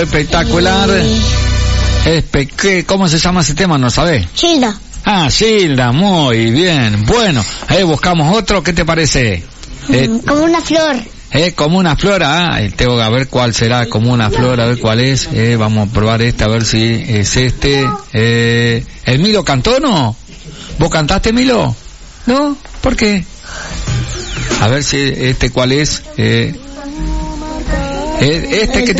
Espectacular. ¿Cómo se llama ese tema? ¿No sabés? Gilda. Ah, Gilda, muy bien. Bueno, buscamos otro, ¿qué te parece? Como una flor. Como una flor, tengo que ver cuál será, como una flor, a ver cuál es. Vamos a probar a ver si es este. ¿El Milo cantó, no? ¿Vos cantaste, Milo? ¿No? ¿Por qué? A ver si cuál es. Este que te